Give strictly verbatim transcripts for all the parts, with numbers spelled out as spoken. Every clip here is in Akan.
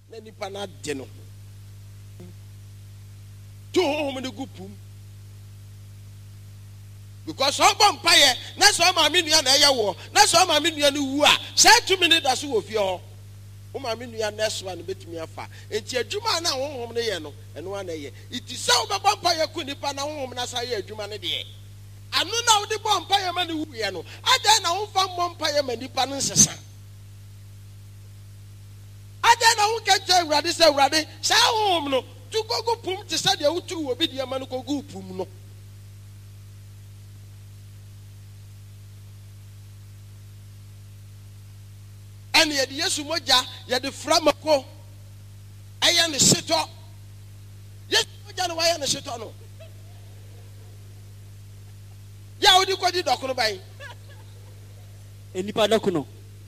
na nipa na de no to home ne gupum because all vampire na so ma me nua na ye wo na so ma me nua no wu a say two minutes da so wo fie ho o ma me nua next one betumi afa enti adwuma na honhom ne ye no eno na ye it is so vampire ku nipa na honhom na sa ye adwuma ne de anu na wo de vampire ma ne wu ye no ada na wo fa vampire ma nipa no nsesa ada na wo ka je awurade se awurade sa honhom no tu gogo pum ti sa de wo tu wo bi de ma no gogo pum no and yet Yesu moja yet the framako ayan sito yes moja no ayan sito no ya odi ko di dokuno bai enipa dokuno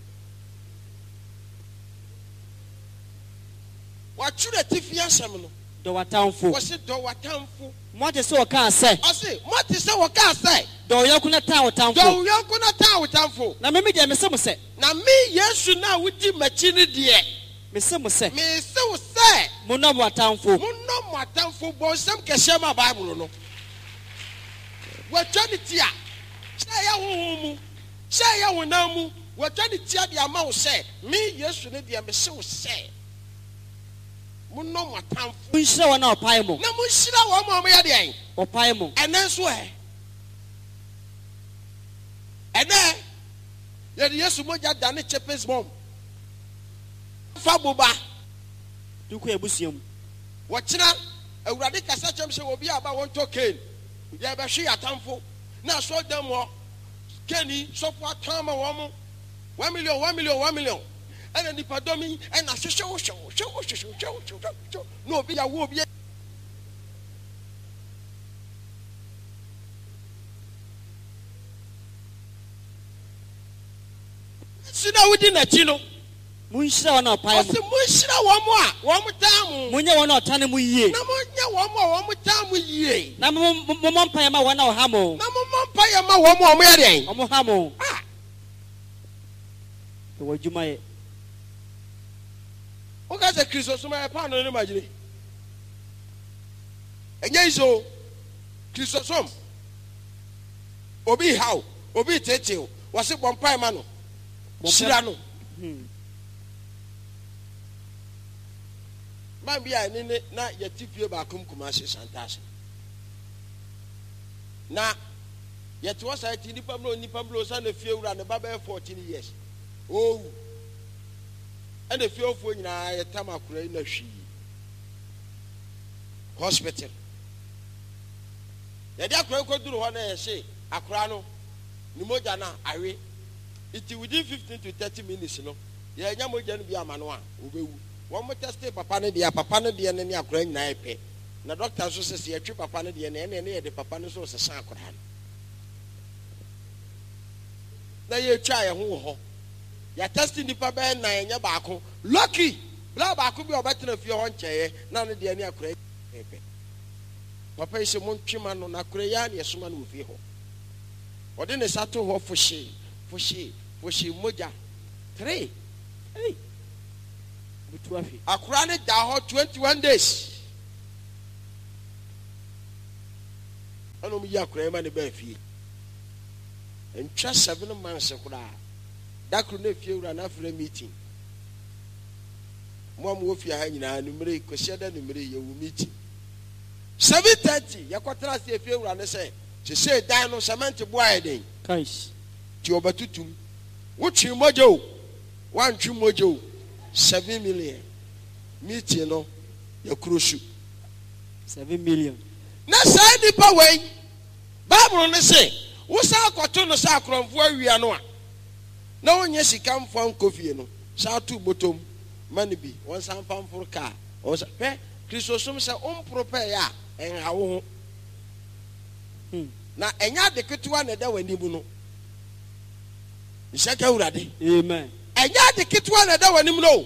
wa chure tifia sem no do watamfo wo se do watamfo mo te se o ka se o se mo te se wo ka se do yakuna ta watamfo do yakuna ta watamfo na me me de me se mo se na me Yesu na wudi machi ne de me se mo se me se wo se mo no watamfo mo no watamfo bo sem kese ma Bible no wa twani tia say ya homu say ya wonamu wa twani tia de ama wo se me Yesu ne de me se wo se munno matamfo munhira wona opai mo na munhira wo mo mo ya de an opai mo enen so e ene ya de Yesu moja da ne chepes mom fa boba duko ebusuam wo kira awurade kasa chem se obi aba won to ken ya be hwe atamfo na so dem wo keni so fo atama wo mo one million one million one million and the padomi and a show show show show show show show no be a wo be sina wudi na chino munhira wona opai mo se munhira wo mo a wo mo tamu munya wona otane mu yie na munya wo mo wo mo tamu yie na mo mo mpa ma wona o hamo na mo mpa ya ma wo mo mo ya den o mo hamo ah to wajuma ye o ga se Kristo so ma pa no ne magire enye iso Kristo so obi how obi tete o wo se bompa ma no shira no man bia ni na yatifie ba kum kumase santas na yet was I ti nipa blo nipa blo sa na fie wura ne ba ba fourteen years oh and the fie ofo nyina yetam akura na hwi hospital ya dia akura ko duru ho na ye se akura no ni moja na awe it within fifteen to thirty minutes no ya nya moja no bi amano a obewu one more test papa ne dia papa ne dia ne akura nyina epe na doctor so se se atwi papa ne dia ne ne ne de papa ne so se san akura na ye twa ye ho ho ya testing nipa be na enya baako lucky bla baako bi obetena fie ho nkyeye na ne dia ne akura epe papa ise mo ntwema no na akura ya ne yesoma no fie ho ode ne sato ho fushi fushi fushi moja three hey butuafi akura ne da ho twenty-one days ano mi akura ma ne ba fie entwa seven months kura dakru na fie wura na afra meeting mo am wo fie ha nyina numere ko sheda numere ye wo meeting seven thirty yakotra se fie wura ne se se se dan no cement boa eden kais ti obatutum wo twi mojo wan twi mojo seven million meeting no yakrosu seven million na sai nipa wen bible ne se wo sa akoto no sa akromfo awia no a na onye sika mfo nkofie no sa tu botom mani bi won san famfor ka o sa pe Kristosom se on prepare ya en hawo ho hmm na enya de ketewa na da wani mu no ishaka urade amen enya de ketewa na da wani mu no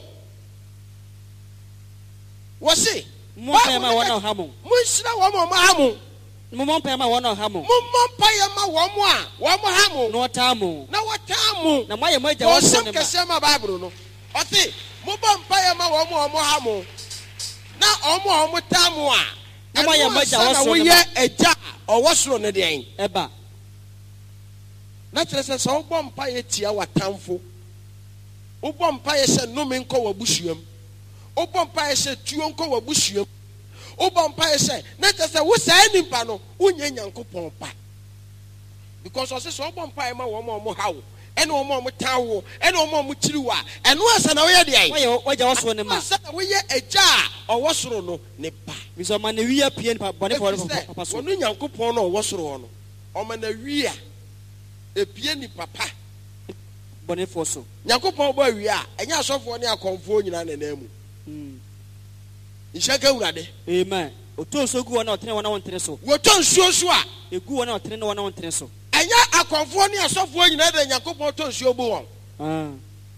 wo se mo pe ma wona hamo mo shira wo mo ma hamo mo mo pe ma wona hamo mo mo pa ya ma wo mo a wo mo hamo no tamu na wo tamu na mo ye mo ja wo so na kese ma Bible no o se mo ba mpa ya ma wo mo mo ha mo na omo omo tamu a na mo ye maja wo so wo ye eja owo soro ne den eba na kire se so wo mpa ye tia watamfo wo mpa ye se no me nko wabusuam wo mpa ye se tuo nko wabusuam wo mpa ye se na kire se wo sai nimpa no unye Nyankopɔn pa because o se so wo mpa ye ma wo mo mo ha wo ene wo mo mo tawo ene wo mo mo kiriwa eno asa na wo ye de ai wo ye waja wo so ne ma asa na wo ye eja owo soro no ne pa biso ma ne wi apie ne bone for papa so wonu Nyankopɔn no owo soro no o ma na wi a epie ni papa bone for so Nyankopɔn bo wi a enya asofo ne akonfo nyina na na mu mm nshaka urade amen oto so gu wona otene wona wontere so woto nsuo so a egu wona otene wona wontere so enya akonfo ne asofo nyina da Nyankopɔn to nsuo bu won ah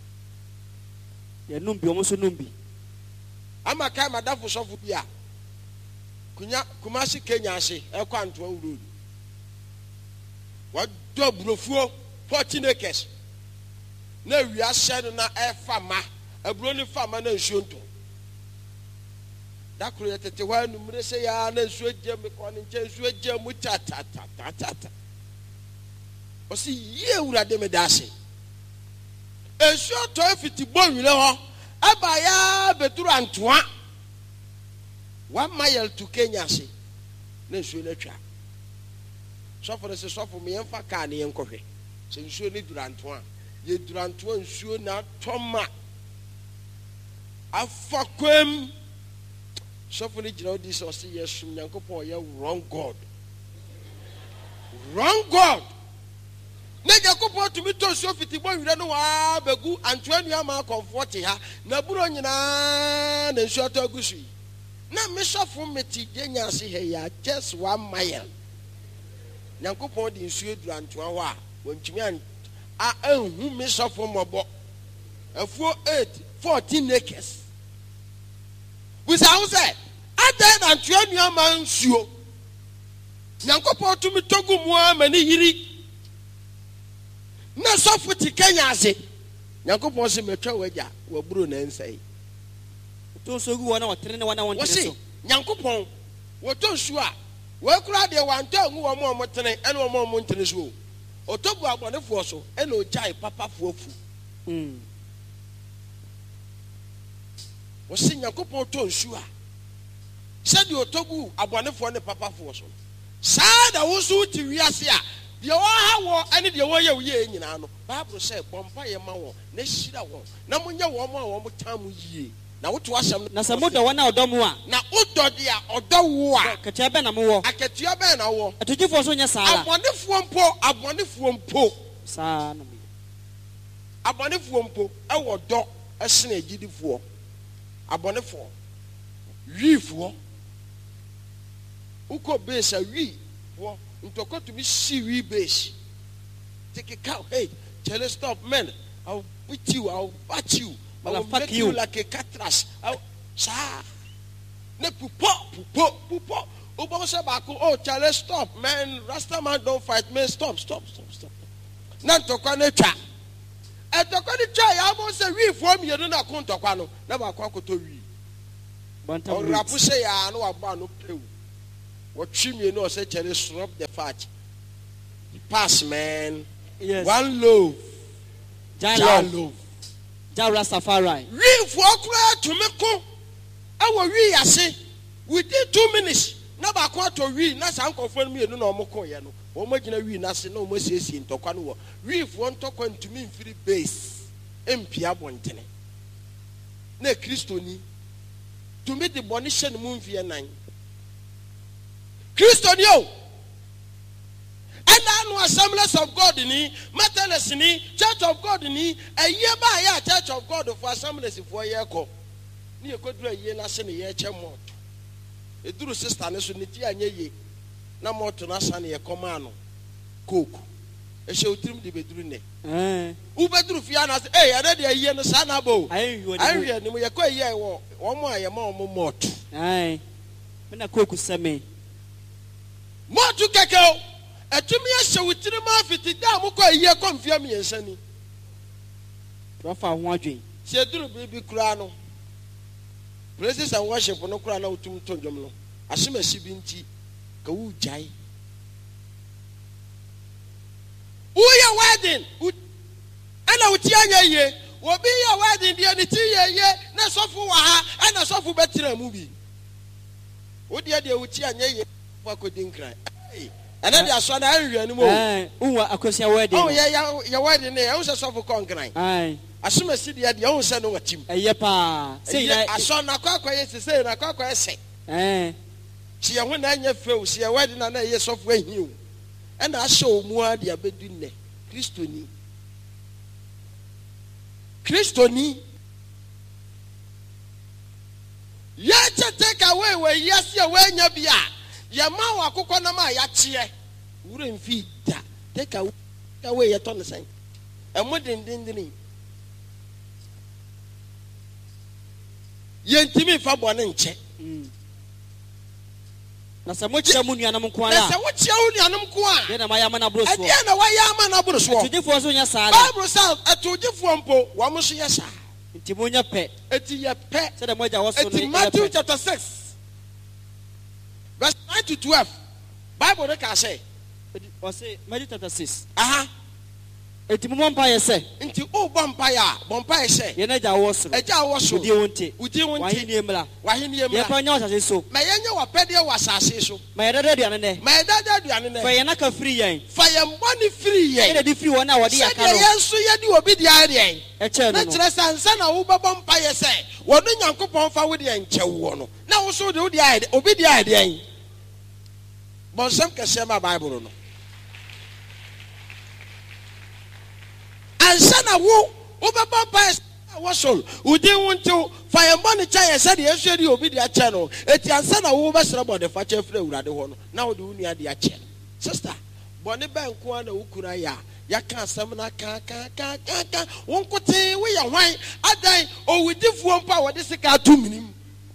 ya numbi omo so numbi ama kai madafo sofo bi a kunya kumasi Kenya ase ekwa ntoa wuro wado burofuo fourteen acres na wi ase no na efa ma aburo ni fa ma na nsuo nto da kuro yetete wa numre se ya na nsuo gye me ko ne nche nsuo gye mu ta ta ta ta ta o si ye urade me da se nsuo to afiti bonwire ho aba ya beturu antoa one mile to Kenya ase na nsuo na twa sofo se sofo me yemfa ka ne yenkohwe se nsuo ni duranto a ye duranto nsuo na toma afakwem sofo ni gira odi so se yesum Nyankopɔn ye wrong god wrong god na Nyankopɔn to mi to nsuo fiti bo wire no wa begu antoa nua ma comfort ha na buro nyina na nsuo to agusu na me sofo meti genya se he ya just one mile Nyankopɔn di nsuo duranto ho a wontumi an a anhu me sofo mobo afuo eight fourteen acres busa ho se adan antoa nua ma nsuo Nyankopɔn to mi togu mu amani yiri na sofo ti Kenya ase Nyankopɔn se metwa wagya waburo na nsai to so gu wona otene wona wontere so Nyankopɔn woto nsuo a wakura de wanto ngu wo mo mo tene ene wo mo mo ntene so otobu agbonefo so ene o jai papa fuofu mm wo se Nyankopɔn to nsuo a se de otobu agbonefo ne papa fuo so saa da wo so ti wiase a de wo ha wo ene de wo ye wo ye nyina no Bible say bompa ye ma wo na hira wo na munye wo mo a wo mo tam yie na woto asem na samoda wona odomu a na odo de a odo wo a katia be na mo wo akatua be na wo atujifo so nya sala abonefo mpo abonefo mpo saa no mi abonefo mpo e wo do esene agidifo abonefo wifo uko base a wi wo ntoko to be see wi base take a cow hey tell us stop man I'll beat you I'll bat you I will make you. you like a catras. Sa. Ne pupo pupo pupo. Ubo se bako. Oh, Charlie, stop, man. Rasta man don't fight, man. Stop, stop, stop, stop. Nan tokwa ne cha. E tokwa ne cha ya mo se wi fo mi yedu na kon tokwa no. Na ba kwa koto wi. Banta. O rapu se ya no aba no pew. Wo twi mi no se Charlie stop the fat. Pass, man. Yes. One loaf. Jan loaf. Jara Safari. We for kura to me ko. Awo wi ase. Within two minutes. Na ba kwa to wi na san konfo me enu na omko ye no. O ma gina wi na se na o ma siesie ntokwa no wo. Wi fo ntokwa ntumi mfiri base. Empia bontene. Na Kristo ni. To me the boni hye no mfie nan. Kristo ni o. And no Assemblies of God ni, Methodist ni, Church of God ni, a year by year Church of God for Assemblies for year ko. Ni e kodru ye na se ne ye che mot. E duru sister ne so ne ti anye ye. Na mot na sa ne ye koma no. Coke. E she utrim de beduru ne. Eh. U beduru fia na se eh ade de ye no sa na bo. Ayi yo Ayi ye ni mo ye ko ye wo. Wo mo aye ma mo mot. Ai. Me na Coke seme. Motu keke o. Etumi ehye wutiri ma fiti da mo ko yiye konfia me yensani Rafa ho adwen se duru bibi kura no praises and worship no kura na utum to dwom no ahyemasi bi nti ka wu jai uya wedding ana uti anya ye obi ya wedding dia ni ti ye ye na sofu wa ha ana sofu betira mu bi odi dia uti anya ye fa ko dinkran ana dia so na anhwe ani mo eh unwa akosia wedding oh ya ya wedding ne e wo se sofu konkran ai ahyemasi dia dia wo se no watim eye pa sei na aso na kwa kwa ye se na kwa kwa se eh si ye ho na anya feu si ye wedding na na ye sofu ahi o ana ahye mu ade abedu ne kristoni kristoni ya take away we yes ye we nya bia ye ma wa akokọ na ma ya kye wure mfi da take away ye to ne sen e mo din din din ye ntimi fa bọ ne nche na se mo kye mu nuanam nko ala na se wo kye wo nuanam nko a de na ma ya ma na broso e de na wa ya ma na broso atujifo so nya saa Bible says atujifo mpo wa mo so ye saa nti mo nya pe eti ye pe se de mo ja wo so eti Matthew chapter six verse nine to twelve Bible dey ka say o say Matthew chapter six aha eti mo mpa ye se nti o bo mpa ya bo mpa ye se ye na ja wo so eja wo so udi wonte udi wonte wa hini emra wa hini ye emra pa nya wasase so ma ye nya wa pede wa asase so ma ye dada duane ne ma ye dada aduane ne fa ye na ka free yen fa ye mboni free ye ye de di free wona wodi ya ka no ye nso ye di obi di are yen e che no na no kire sansa na wo babo mpa ye se wono Nyankopon fa wo di enche wo no na wo so de wo di are obi di are yen bon sam ka shema Bible no ansa na wo wo babo mpa wo so udi wonto fa ye mboni cha ye se de yesu di obi di ache no eti ansa na wo be sere bode fa che frɛ urade ho no na wo de wo nua di ache sister bone ba nko na wo kura ya ya ka asɛm na ka ka ka ka ka wonkote wo ya hwan adan owudifuo mpa wo de sika ato minim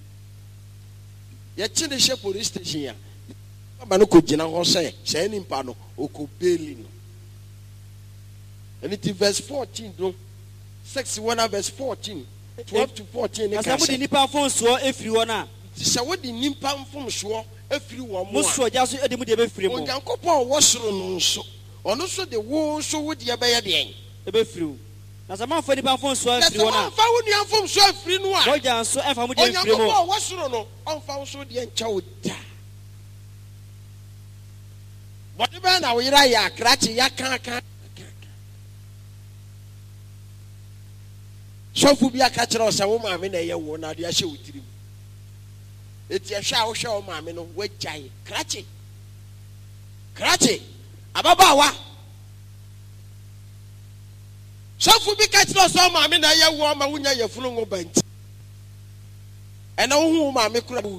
ya chi ne she police station ya ba no ko gina ho sɛ sɛ ni mpa no okobeli no and it verse fourteen no six one verse fourteen twelve to fourteen ne na ka se mo di sɛ nipa fon so efiri wona sɛ wo di nimpa mfom so efiri wo mo mo so ja so edi mo de be free mo Onyankopɔn wo soro no nso ono so de wo so wo de be ye de en e be free na se ma fa nipa fon so na efiri sɛ wona fa wo nua mfom so afiri no a mo ja so e fa mo de free mo Onyankopɔn wo soro no ɔmfa wo so de encha wo da bɔde bɛ na wo yira ya akrache ya kan kan sofu bi aka kyerɛ sɛ wo maame na ɛyɛ wo na de ahyɛ wo tirim eti ɛhwɛ a wo hwɛ wo maame no wagyae krache krache ababaawa sofu bi ka kyerɛ sɛ wo maame na ɛyɛ wo ma wonya yɛfunu ngo banti ɛna wo hu wo maame kura hwɛ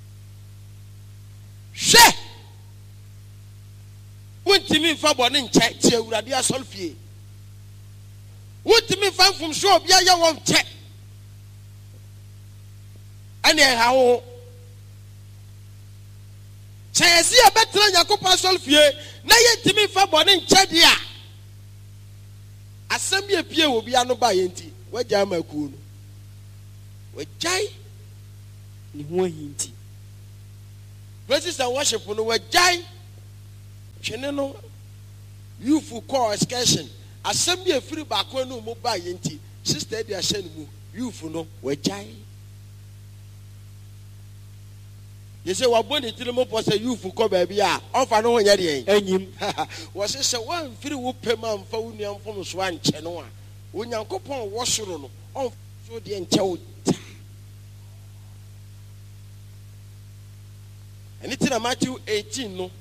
wontimi mfa bɔne nkyɛ tie awurade asɔre fie wontimi mfa mfomso obi ayɛ wɔ nkyɛ ɛne ɛha wo sɛ yɛsi yɛbɛtena Nyankopɔn asɔre fie na yɛntimi mfa bɔne nkyɛ de a asɛm bi epie wɔ bi ano ba yɛ nti wagyae ma kuo no wagyae ne ho ahinti praises and worship no wagyae twene no youth call excursion asɛm bi efiri baako no mu ba yɛ nti sister de ahyɛ no mu youth no wagyae yɛsɛ wabɔ ne tiri mu pɔ sɛ youth kɔ baabi a ɔmfa no ho nyɛ deɛ anyim wɔse sɛ woamfiri wo pɛ ma mfa wo nua mfom so ankyɛ no a Onyankopɔn wɔ soro no ɔmfa so deɛ nkyɛ wo ta ɛne ti na Matthew eighteen no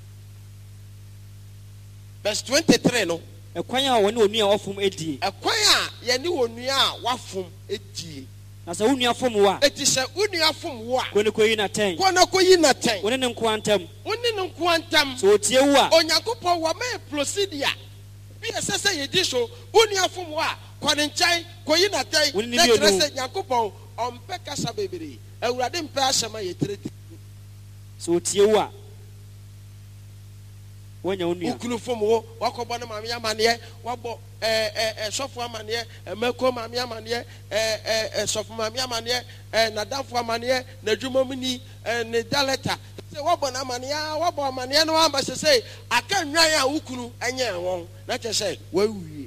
verse twenty-three no ekwan a woni onua ofom edie ekwan a ye ne onua a wafom edie na se onua fom wo a eti se onua fom wo a ko ne koyi na ten ko na koyi na ten woni ne nko antam woni ne nko antam so otie wo a Onyankopɔn wa ma procedure bi esese ye di so onua fom wo a ko ne nkyai koyi na ten na trese Nyankopɔn ompe kasa bebere awurade mpe asema ye tere so otie wo a wonya onua ukunu fom wo wakobo na maame amane wabo eh eh sofo amane emeko maame amane eh eh sofo maame amane eh nadafo amane na dwumamni eh ne daleta se wabo na amane ya wabo amane no amba se sei aka nwan a ukunu enye won na che sei wawie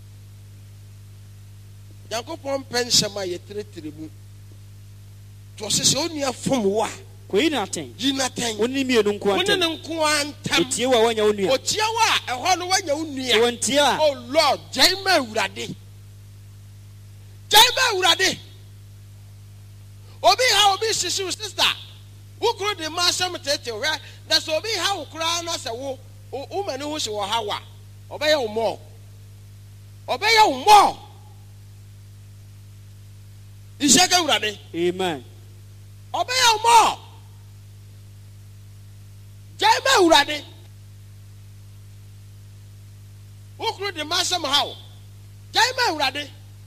Yakopon pensema ye tretre mu to se se onua fom wo a koyi na ten jina ten woni mienu nko woni antem ne nko antam etie wa wonya onua otie wa eho no wonya onua wontie a oh lord jaima urade jaima urade obi ha obi sisi sister wukuru de ma sam tete we da so obi ha ukura na se wo o mani ho se wo ha wa obeya wo mo obeya wo mo iseka urade amen obeya wo mo jaima urade wukuru de ma sam ha wo jaima urade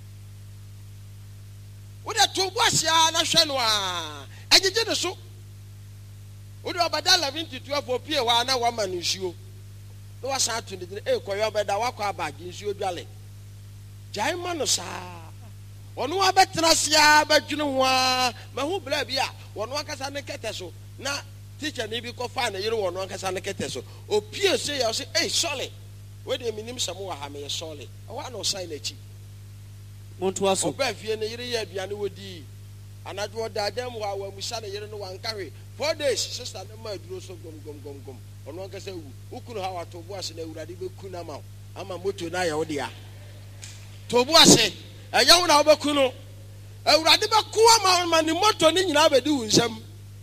wo de to bo asia na hwe no a agege de so wo de obada eleven to twelve opie wa na wa ma no nsuo no wa sa to de e koyo obada wa kwa bag nsuo dwale jaima no sa ono abetena sia badwene ho a ma hu bla bia wono akasa ne kete so na teacher ne bi ko fa na yire wono akasa ne kete so opie se ya se eh sorry we de minim samo wa ha me sorry wa no sign achi monto aso oba fie ne yire ya aduane wodi anadwo dadam wa wa musa ne yire no wa nkawe four days sister ne ma duro so gom gom gom gom ono akasa wu ukunu ha wa to bo ase na urade be kuna ma ama moto na ya wodi a to bo ase eya wo na obeku no urade be ku ama ma ni moto ni nyina be di wunsam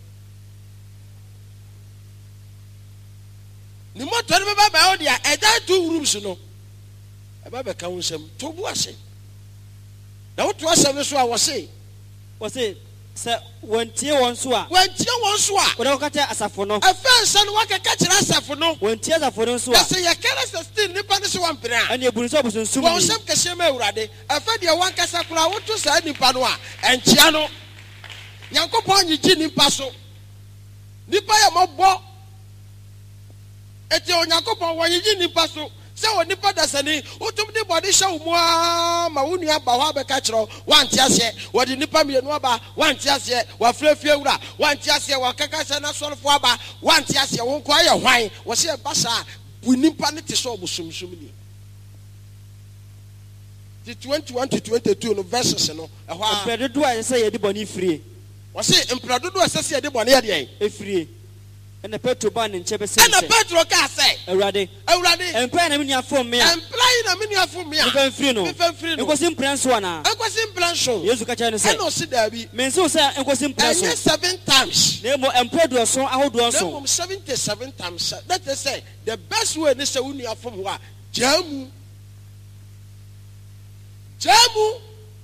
ni moto ni be ba ba wodi a eja two rooms no e ba be ka wunsam to bo ase na wo to ase so a wo se wo se se wontie won so a wontie won so a wo ka ta asafo no afense no wa ka ka kira asafo no wontie asafo no so a se ye kere sixteen nipa ne so wampira ani ebunu so bosunsun won sem kese ma urade afa de wan kasa kura wo to sa nipa no a enchia no Yankopon nyigi nipa so nipa ya mobo eti Yankopon wo nyigi nipa so se wo nipa dasani utum de body show mu a ma wonu aba ho abeka kiro wanti ase wo de nipa mienu aba wanti ase wa frefie wura wanti ase wa kaka se na solfo aba wanti ase wo nko aye hwan wo se basa bu nipa ne te so obusumsum ni the twenty-one to twenty-two no verses no e ho a empredo a se ye de boni frie wo se empredo do se se ye de boni ye de e frie ene Petro ba ne nche be se ene Petro ka se awurade awurade empla na menu afom me a empla na menu afom me a me fan frie no me fan frie no enkosim plan so ana enkosim plan so Yesu ka cha ne se eno se da bi me nso se enkosim plan so enye seven times na mo empredo so ahodo so na mo seventy-seven times that is say the best way ni se wonu afom ho a jamu jamu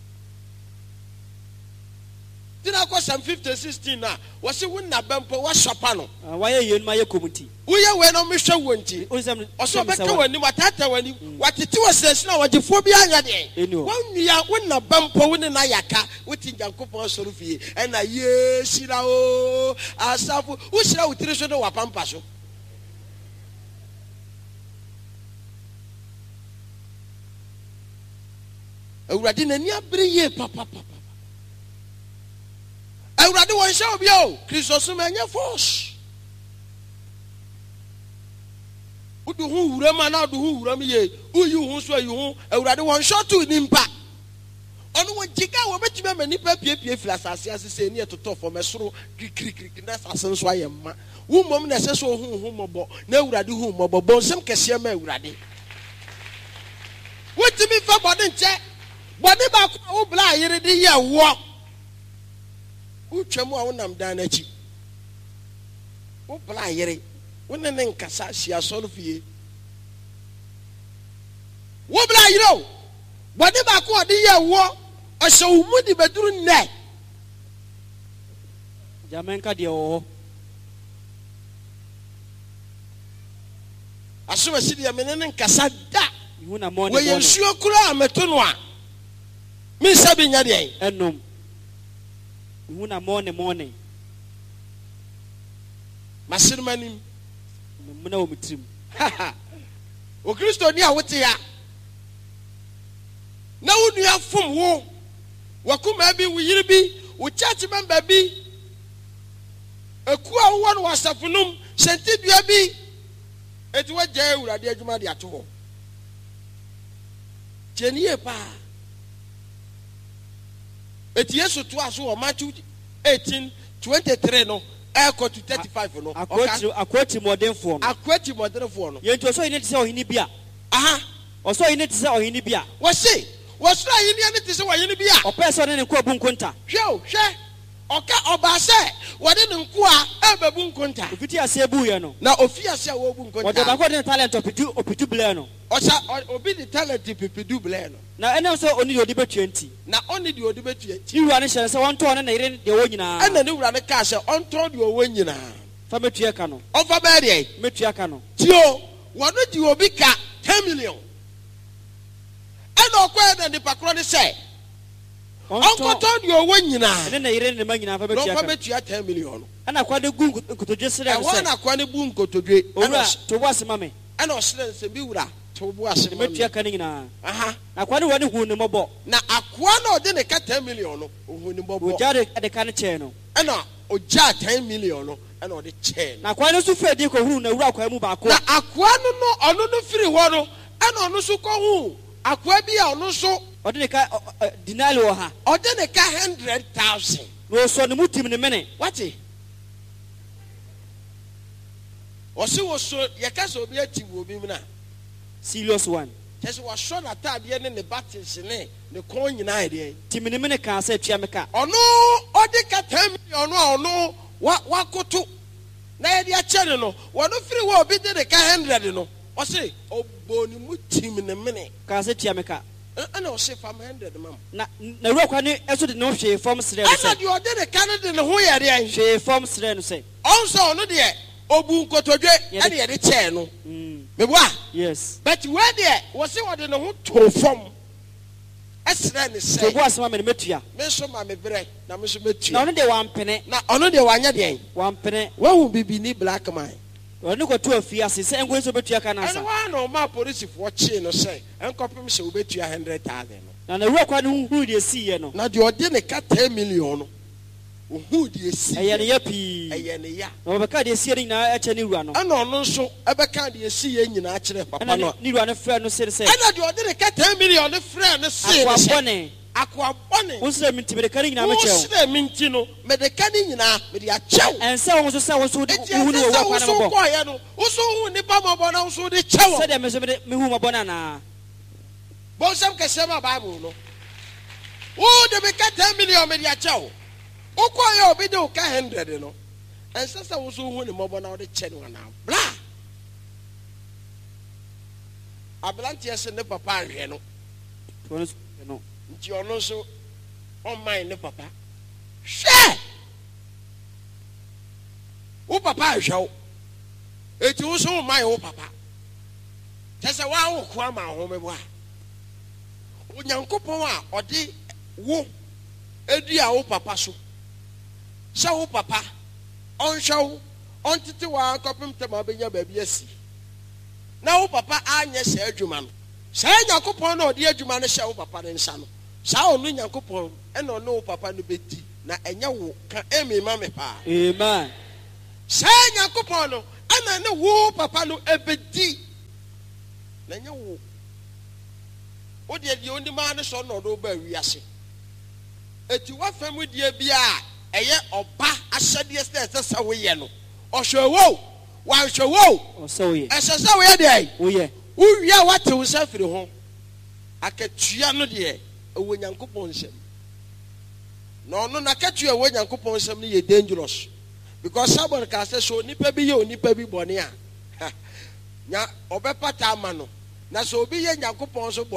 Tina kwa Psalm fifty sixteen na wasi wunna bempo wa shapa no waye yenu ma ye komuti uye we no mehwe wonti oso beka wani watata wani watete wasesi na wagefo bi anya de wonua wunna bempo woni na yaka woti Yankopon soro fie ena ye shira o asafu wo shira wotire so do wapampa so awurade na ni abere ye papa papa awurade won sha obi o Christos menye force udu hu wurama na udu hu wuram ye uyi hu so ayi hu awurade won sha to nimpa onu won jiga wo betime mani pa pie pie fila asase asese ni etoto fo mesoro krikrik na asase so ayemma wo mom na se so hu hu mobo na awurade hu mobo bonsem kese ma awurade wotimi fa bode nche bode ba ko wo bla yire de ye wo utwamu a wonam dan na chi wo bla yire wonne ne nkasa sia so no fie wo bla yire o bode ba ko de ye wo asho mu di beduru ne jamenka de o aso ma sidi ya menene nkasa da ihuna mo ne we yensuo kura ameto no a mi sabi nya de enom ihuna mo ne mo ne masirmanim muna o mitrim o Kristo ni a wote ya na wo nua fom wo wakuma bi wo yiri bi wo church member bi eku a wo no wasafunum sentidua bi eti wa gya Awurade adwuma de ato ho jeniye pa eti Yesu to aso o Matthew eighteen twenty-three no echo to thirty-five no akwati akwati modenfo no akwati modenfo no yento so ine tse ohini bia aha oso ine tse ohini bia wo se wo so ahini ane tse ohini bia opeso ne nko abu nkonta hwe o hwe oka oba se wode ne nko a ebabu nkonta ofiti ase bu ye no na ofi ase a wo bu nkonta wode ba ko de talent opitu opitu ble no osa obi the talent pipidu ble no na ene so oni odi betua nti na oni de odi betua nti ti wura ne hye se won to ne na ire de wo nyina ana ne wura ne ka se on to de wo nyina fa metua ka no on fa be de metua ka no tio wono di obi ka ten million ana okwa na nipa kro ne se on ko to de wo nyina ene na ire ne ma nyina fa metua ka no fa metua ten million ana kwa de gu nkotodwe sere no se ana kwa ne bu nkotodwe ana to bo asema me ana o sere se bi wura to bo asema me metua ka ne nyina aha akwa ne woni hu ne mobo na akwa na ode ne ka ten million no hu ne mobo o jare de ka ne che no ana o ja ten million no ana ode che na akwa ne su fedi ko hu na wura akwa mu ba ko na akwa no no ono no firi ho no ana ono su ko hu akwa bi a ono so ode ne ka dinali wo ha ode ne ka one hundred thousand no so ne mutim ne mene wati osi wo so ye ka so obi ati wo bi mu na serious one tese wa so na tade ne ne battles ne ne kon nyina ide timini mene ka sa tua meka ono ode ka ten million no ono wa wakoto na ye de a chere no wono firi wo obi de ne ka one hundred no osi oboni mu tim ne mene ka sa tua meka ana osi fam one hundred mam na na ru kwa ne eso de no hwe form sre no ana se de ode ne ka ne de ne ho ye de an hwe form sre no se onso ono de obu nkotodwe ene ye de che no mm meboa yes but where there was it wode ne ho to fam esre ne se to bo asema me metua me so ma me bre na me so metua na ono de wampene na ono de wanya de wampene wahu bibi ni black man ono ko to afia se se enko so betua ka na ene sa wa no ma police fo che no se enkopem se wo betua one hundred thousand no na na ru kwa ne hu de si ye no na de ode ne ka ten million no ohu de si eye ne yapi eye ne ya na be ka de si ye na eche ne ru no ana ono nso ebe ka de si ye nyina kire papa no ni ru no frɛ no se se ana de ode ne ka ten million ne frɛ ne se akwa bone akwa bone wonsre minti be de ka nyina me chew wonsre minti no me de ka ni nyina me de a chew ense won so se won so hu ni wo wa kwa na mo ko ye no woso hu ni pa mo bo na woso de chew se de me so me me hu mo bona na bon sam ke sema bible no wo de be ka ten million me de a chew o ko ye obi de o ka one hundred no ense se woso hu ni mo bo na wo de che no na bla ablantie se ne papa anhwe no won no nti ono so on mind ne papa hwe wo papa ahwe eti wo so mind wo papa tese wa wo ko ama ho mebo a onyankopon a ode wo edu a wo papa so sha wo papa on hwe on tete wa kopem tema benya ba bi asi na wo papa anya sha adwuma no sha nyankopon na ode adwuma no sha wo papa ne nsa no sha onu nyankopon e na ono wo papa no beti na enya wo ka emi ma me pa amen sha nyankopon no ana ne wo papa no ebedi na enya wo o de de oni ma ne so no do ba wiase eti wa fam die bia eye oba ahyade ese se wo ye no ohwewo wa hwewo o so ye ese se wo ye de wo ye wo wia wa te wo safiri ho akatua no de ewo nyankopon nsem no no na katua ewo nyankopon nsem ne ye dangerous because someone can say so nipa bi ye onipa bi bone a nya obepata ama no na so obi ye nyankopon so